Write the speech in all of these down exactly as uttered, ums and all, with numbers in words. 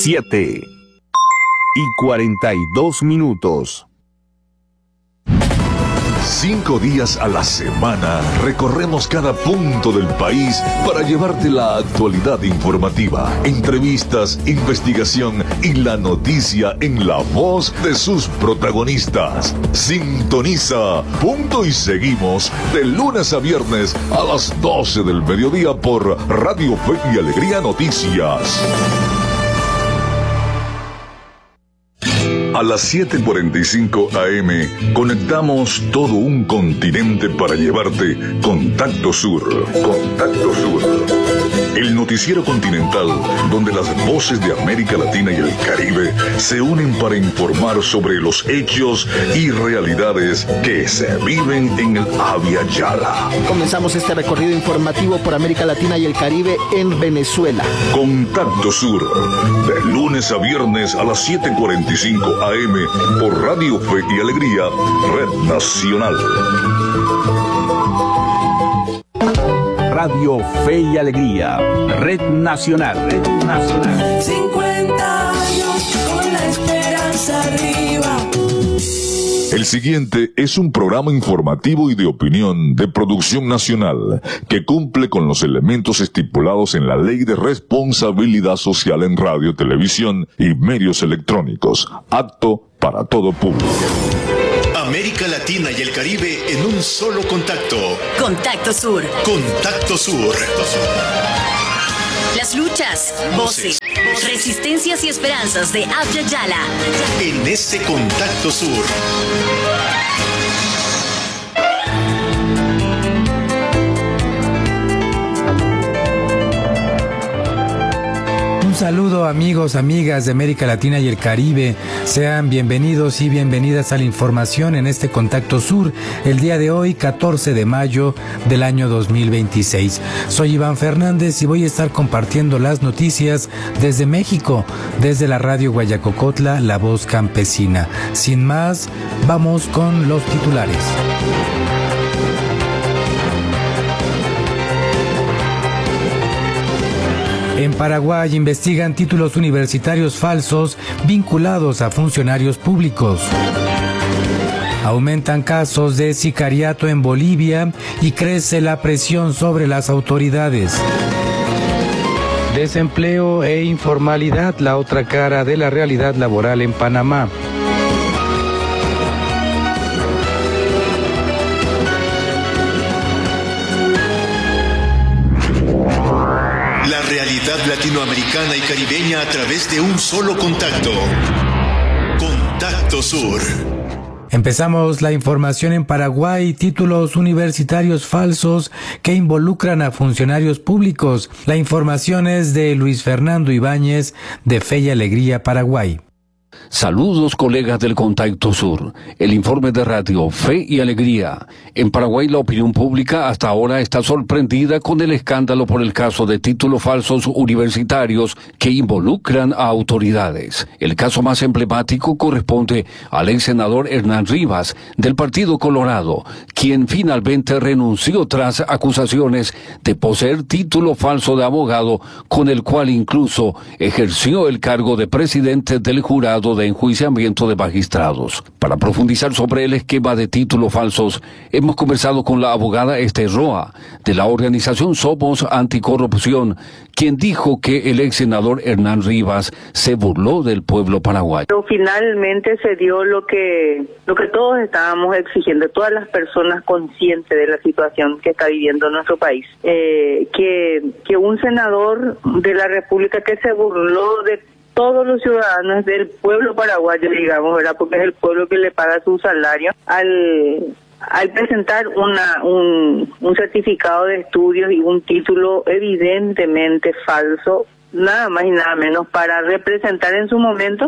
siete y cuarenta y dos minutos. Cinco días a la semana recorremos cada punto del país para llevarte la actualidad informativa, entrevistas, investigación y la noticia en la voz de sus protagonistas. Sintoniza Punto y Seguimos de lunes a viernes a las doce del mediodía por Radio Fe y Alegría Noticias. A las siete cuarenta y cinco A M conectamos todo un continente para llevarte Contacto Sur. Contacto Sur. El noticiero continental donde las voces de América Latina y el Caribe se unen para informar sobre los hechos y realidades que se viven en el Abya Yala. Comenzamos este recorrido informativo por América Latina y el Caribe en Venezuela. Contacto Sur, de lunes a viernes a las siete cuarenta y cinco A M por Radio Fe y Alegría, Red Nacional. Radio Fe y Alegría, Red Nacional. Red Nacional. cincuenta años con la esperanza arriba. El siguiente es un programa informativo y de opinión de producción nacional que cumple con los elementos estipulados en la Ley de Responsabilidad Social en Radio, Televisión y Medios Electrónicos, apto para todo público. América Latina y el Caribe en un solo contacto. Contacto Sur. Contacto Sur. Las luchas, voces, resistencias y esperanzas de Abya Yala. En este Contacto Sur. Un saludo amigos, amigas de América Latina y el Caribe. Sean bienvenidos y bienvenidas a la información en este Contacto Sur, el día de hoy, catorce de mayo del año dos mil veintiséis. Soy Iván Fernández y voy a estar compartiendo las noticias desde México, desde la radio Guayacocotla, La Voz Campesina. Sin más, vamos con los titulares. En Paraguay investigan títulos universitarios falsos vinculados a funcionarios públicos. Aumentan casos de sicariato en Bolivia y crece la presión sobre las autoridades. Desempleo e informalidad, la otra cara de la realidad laboral en Panamá. La realidad latinoamericana y caribeña a través de un solo contacto. Contacto Sur. Empezamos la información en Paraguay. Títulos universitarios falsos que involucran a funcionarios públicos. La información es de Luis Fernando Ibáñez, de Fe y Alegría, Paraguay. Saludos colegas del Contacto Sur, el informe de Radio Fe y Alegría. En Paraguay la opinión pública hasta ahora está sorprendida con el escándalo por el caso de títulos falsos universitarios que involucran a autoridades. El caso más emblemático corresponde al ex senador Hernán Rivas del Partido Colorado, quien finalmente renunció tras acusaciones de poseer título falso de abogado, con el cual incluso ejerció el cargo de presidente del jurado de enjuiciamiento de magistrados. Para profundizar sobre el esquema de títulos falsos, hemos conversado con la abogada Esther Roa, de la organización Somos Anticorrupción, quien dijo que el ex senador Hernán Rivas se burló del pueblo paraguayo. Pero finalmente se dio lo que lo que todos estábamos exigiendo, todas las personas conscientes de la situación que está viviendo nuestro país, eh, que que un senador de la República que se burló de todos los ciudadanos del pueblo paraguayo, digamos, ¿verdad? Porque es el pueblo que le paga su salario, al al presentar una un, un certificado de estudios y un título evidentemente falso, nada más y nada menos para representar en su momento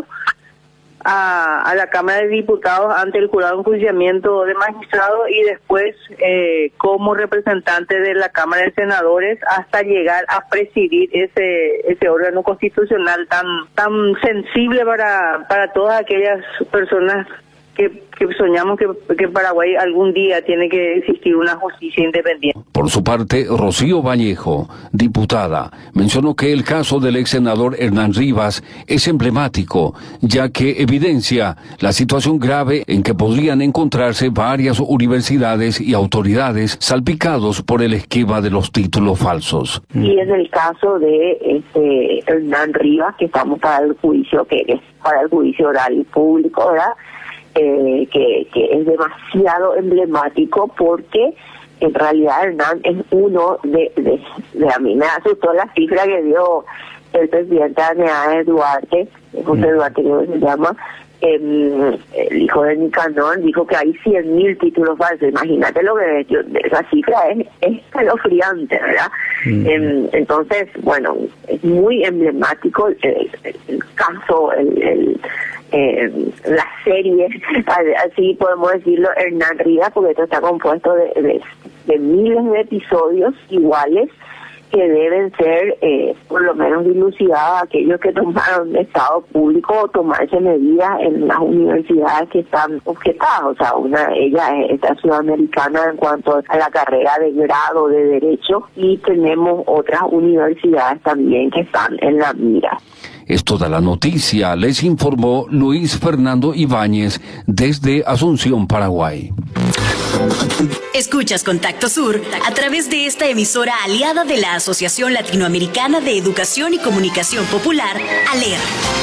a, a la Cámara de Diputados ante el jurado de enjuiciamiento de magistrados y después eh, como representante de la Cámara de Senadores hasta llegar a presidir ese ese órgano constitucional tan tan sensible para para todas aquellas personas que, que soñamos que, que en Paraguay algún día tiene que existir una justicia independiente. Por su parte, Rocío Vallejo, diputada, mencionó que el caso del ex senador Hernán Rivas es emblemático, ya que evidencia la situación grave en que podrían encontrarse varias universidades y autoridades salpicados por el esquema de los títulos falsos. Y en el caso de este Hernán Rivas, que estamos para el juicio, que es para el juicio oral y público, ¿verdad? Eh, que, que es demasiado emblemático porque en realidad Hernán es uno de, de, de a mí me asustó la cifra que dio el presidente de Duarte, José Duarte creo que se llama, eh, el hijo de Nicanor, dijo que hay cien mil títulos falsos. Imagínate lo que yo, esa cifra es, es escalofriante, ¿verdad? Mm. Eh, entonces, bueno, es muy emblemático el, el, el caso, el, el Eh, la serie, así podemos decirlo, Hernán Rivas, porque esto está compuesto de, de, de miles de episodios iguales que deben ser eh, por lo menos dilucidados aquellos que tomaron de Estado público o tomarse medidas en las universidades que están objetadas. O sea, una ella es esta sudamericana en cuanto a la carrera de grado de Derecho, y tenemos otras universidades también que están en la mira. Es toda la noticia, les informó Luis Fernando Ibáñez desde Asunción, Paraguay. Escuchas Contacto Sur a través de esta emisora aliada de la Asociación Latinoamericana de Educación y Comunicación Popular, ALER.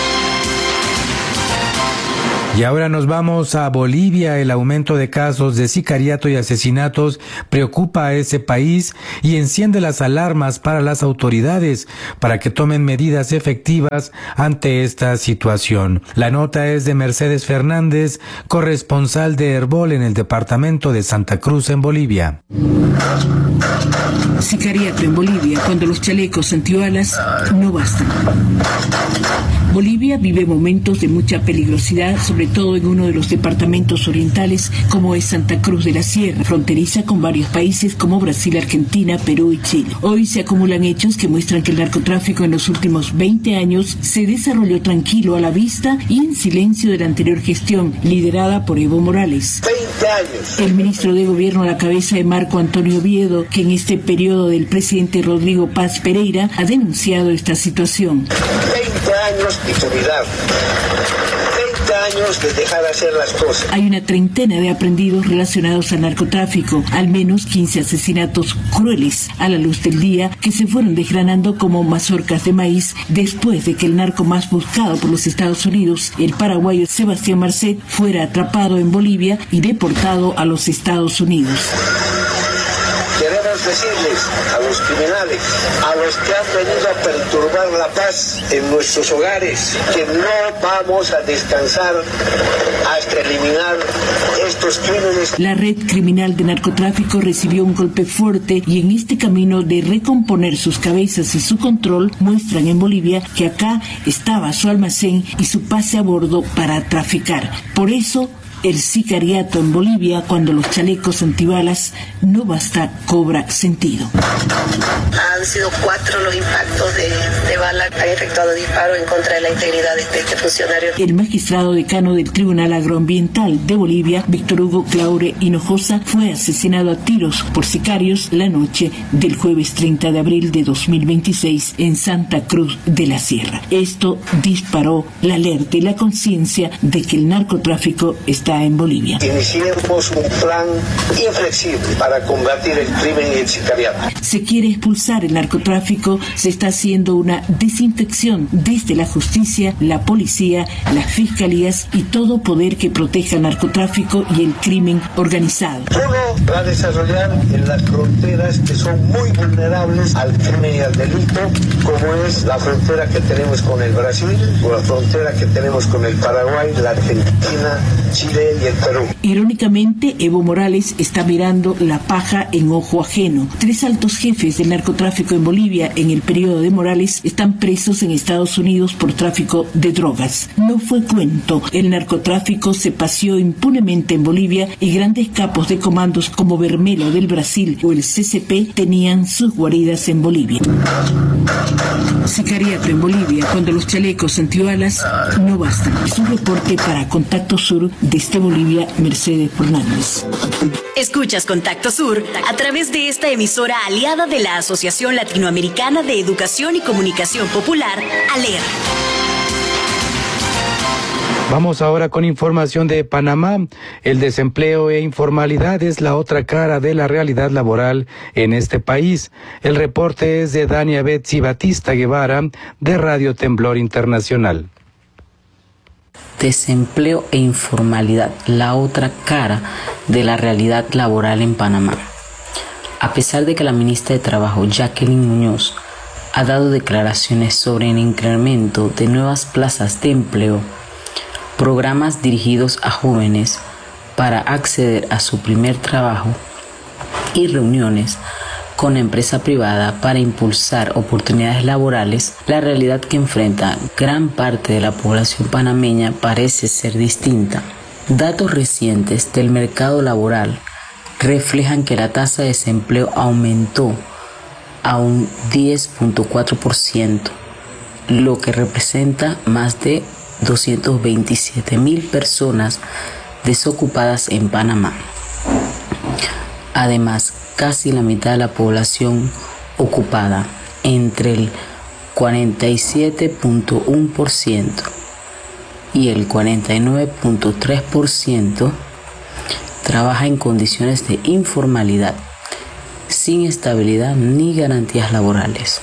Y ahora nos vamos a Bolivia. El aumento de casos de sicariato y asesinatos preocupa a ese país y enciende las alarmas para las autoridades para que tomen medidas efectivas ante esta situación. La nota es de Mercedes Fernández, corresponsal de Herbol en el departamento de Santa Cruz, en Bolivia. Sicariato en Bolivia, cuando los chalecos antibalas no bastan. Bolivia vive momentos de mucha peligrosidad, sobre todo en uno de los departamentos orientales como es Santa Cruz de la Sierra, fronteriza con varios países como Brasil, Argentina, Perú y Chile. Hoy se acumulan hechos que muestran que el narcotráfico en los últimos veinte años se desarrolló tranquilo a la vista y en silencio de la anterior gestión, liderada por Evo Morales. veinte años. El ministro de Gobierno a la cabeza de Marco Antonio Oviedo, que en este periodo del presidente Rodrigo Paz Pereira ha denunciado esta situación. veinte años de impunidad. veinte años de dejar hacer las cosas. Hay una treintena de aprendidos relacionados al narcotráfico, al menos quince asesinatos crueles a la luz del día que se fueron desgranando como mazorcas de maíz después de que el narco más buscado por los Estados Unidos, el paraguayo Sebastián Marcet, fuera atrapado en Bolivia y deportado a los Estados Unidos. Queremos decirles a los criminales, a los que han venido a perturbar la paz en nuestros hogares, que no vamos a descansar hasta eliminar estos crímenes. La red criminal de narcotráfico recibió un golpe fuerte y en este camino de recomponer sus cabezas y su control, muestran en Bolivia que acá estaba su almacén y su pase a bordo para traficar. Por eso, el sicariato en Bolivia, cuando los chalecos antibalas no basta, cobra sentido. Han sido cuatro los impactos de, de bala que han efectuado disparo en contra de la integridad de este funcionario. El magistrado decano del Tribunal Agroambiental de Bolivia, Víctor Hugo Claure Hinojosa, fue asesinado a tiros por sicarios la noche del jueves treinta de abril de dos mil veintiséis en Santa Cruz de la Sierra. Esto disparó la alerta y la conciencia de que el narcotráfico está en Bolivia. Iniciemos un plan inflexible para combatir el crimen y el sicariato. Se quiere expulsar el narcotráfico, se está haciendo una desinfección desde la justicia, la policía, las fiscalías y todo poder que proteja el narcotráfico y el crimen organizado. Uno va a desarrollar en las fronteras que son muy vulnerables al crimen y al delito, como es la frontera que tenemos con el Brasil, o la frontera que tenemos con el Paraguay, la Argentina, Chile y el Perú. Irónicamente, Evo Morales está mirando la paja en ojo ajeno. Tres altos jefes del narcotráfico en Bolivia en el periodo de Morales están presos en Estados Unidos por tráfico de drogas. No fue cuento, el narcotráfico se paseó impunemente en Bolivia y grandes capos de comandos como Bermelo del Brasil o el C C P tenían sus guaridas en Bolivia. Sicariato en Bolivia, cuando los chalecos antibalas no bastan. Es un reporte para Contacto Sur de Desde Bolivia, Mercedes Fernández. Escuchas Contacto Sur a través de esta emisora aliada de la Asociación Latinoamericana de Educación y Comunicación Popular, ALER. Vamos ahora con información de Panamá. El desempleo e informalidad es la otra cara de la realidad laboral en este país. El reporte es de Dania Betsy Batista Guevara, de Radio Temblor Internacional. Desempleo e informalidad, la otra cara de la realidad laboral en Panamá. A pesar de que la ministra de Trabajo, Jacqueline Muñoz, ha dado declaraciones sobre el incremento de nuevas plazas de empleo, programas dirigidos a jóvenes para acceder a su primer trabajo y reuniones con la empresa privada para impulsar oportunidades laborales, la realidad que enfrenta gran parte de la población panameña parece ser distinta. Datos recientes del mercado laboral reflejan que la tasa de desempleo aumentó a un diez punto cuatro por ciento, lo que representa más de doscientas veintisiete mil personas desocupadas en Panamá. Además, casi la mitad de la población ocupada, entre el cuarenta y siete punto uno por ciento y el cuarenta y nueve punto tres por ciento, trabaja en condiciones de informalidad, sin estabilidad ni garantías laborales.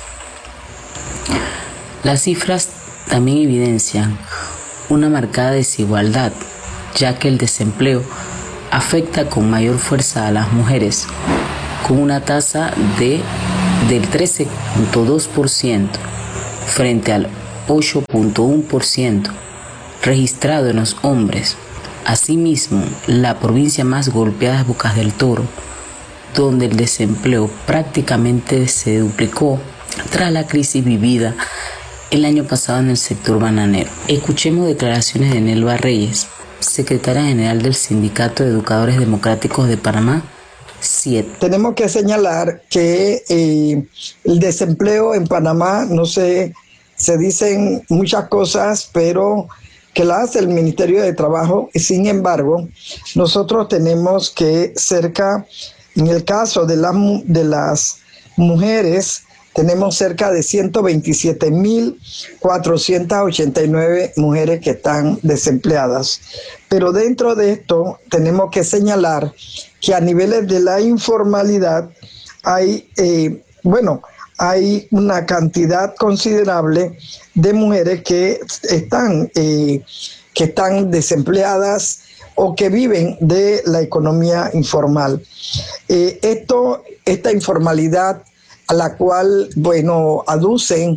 Las cifras también evidencian una marcada desigualdad, ya que el desempleo afecta con mayor fuerza a las mujeres, con una tasa de, del trece punto dos por ciento frente al ocho punto uno por ciento registrado en los hombres. Asimismo, la provincia más golpeada es Bocas del Toro, donde el desempleo prácticamente se duplicó tras la crisis vivida el año pasado en el sector bananero. Escuchemos declaraciones de Nelva Reyes, secretaria general del Sindicato de Educadores Democráticos de Panamá, siete. Tenemos que señalar que eh, el desempleo en Panamá, no sé, se dicen muchas cosas, pero que la hace el Ministerio de Trabajo. Sin embargo, nosotros tenemos que cerca, en el caso de, la, de las mujeres, tenemos cerca de ciento veintisiete mil cuatrocientas ochenta y nueve mujeres que están desempleadas. Pero dentro de esto tenemos que señalar que a niveles de la informalidad hay, eh, bueno, hay una cantidad considerable de mujeres que están, eh, que están desempleadas o que viven de la economía informal. Eh, esto, esta informalidad a la cual, bueno, aducen,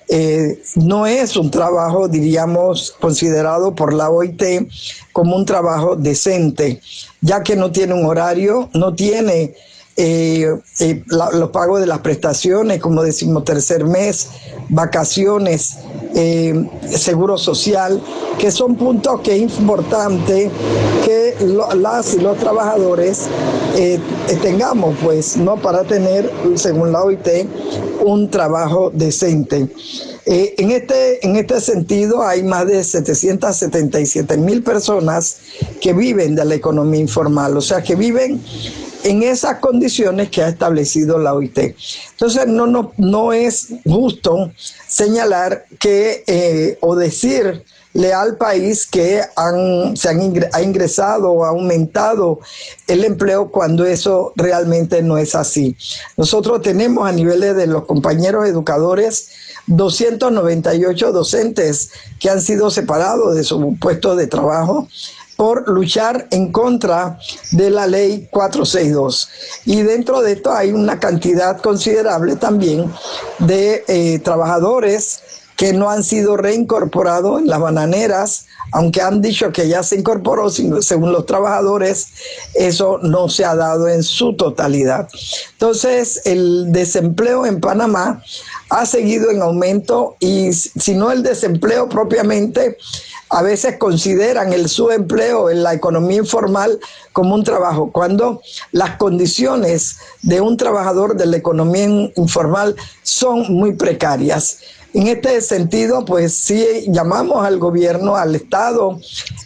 eh, no es un trabajo, diríamos, considerado por la O I T como un trabajo decente, ya que no tiene un horario, no tiene eh, eh, la, los pagos de las prestaciones, como decimos, tercer mes, vacaciones, eh, seguro social, que son puntos que es importante que lo, las y los trabajadores eh, tengamos, pues, no para tener, según la O I T, un trabajo decente. Eh, en, este, en este sentido, hay más de setecientas setenta y siete mil personas que viven de la economía informal, o sea, que viven en esas condiciones que ha establecido la O I T. Entonces, no, no, no es justo señalar que eh, o decirle al país que han, se han ingre, ha ingresado o ha aumentado el empleo cuando eso realmente no es así. Nosotros tenemos a niveles de los compañeros educadores doscientos noventa y ocho docentes que han sido separados de su puesto de trabajo por luchar en contra de la ley cuatrocientos sesenta y dos. Y dentro de esto hay una cantidad considerable también de eh, trabajadores que no han sido reincorporados en las bananeras, aunque han dicho que ya se incorporó, según los trabajadores, eso no se ha dado en su totalidad. Entonces, el desempleo en Panamá ha seguido en aumento y si no el desempleo propiamente, a veces consideran el subempleo en la economía informal como un trabajo, cuando las condiciones de un trabajador de la economía informal son muy precarias. En este sentido, pues sí llamamos al gobierno, al Estado,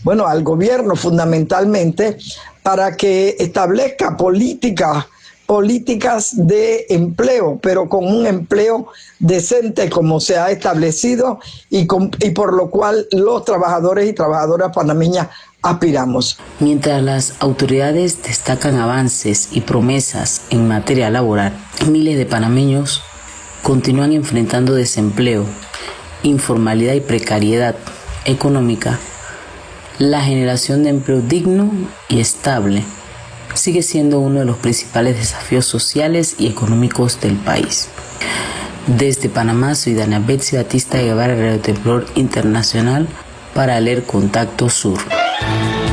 bueno, al gobierno fundamentalmente, para que establezca políticas, políticas de empleo, pero con un empleo decente como se ha establecido y, con, y por lo cual los trabajadores y trabajadoras panameñas aspiramos. Mientras las autoridades destacan avances y promesas en materia laboral, miles de panameños continúan enfrentando desempleo, informalidad y precariedad económica. La generación de empleo digno y estable sigue siendo uno de los principales desafíos sociales y económicos del país. Desde Panamá, soy Dana Betsy Batista Guevara, Radio Temblor Internacional, para leer Contacto Sur.